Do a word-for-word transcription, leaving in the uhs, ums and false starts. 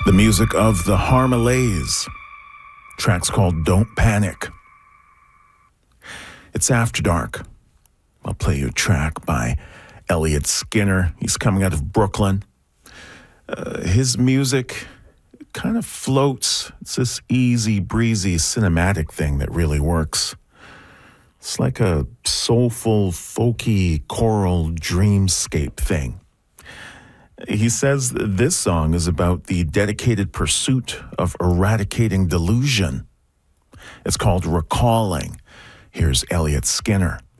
The music of the Harmalays. Track's called Don't Panic. It's After Dark. I'll play you a track by Elliot Skinner. He's coming out of Brooklyn. Uh, his music kind of floats. It's this easy, breezy, cinematic thing that really works. It's like a soulful, folky, choral dreamscape thing. He says this song is about the dedicated pursuit of eradicating delusion. It's called Recalling. Here's Elliot Skinner.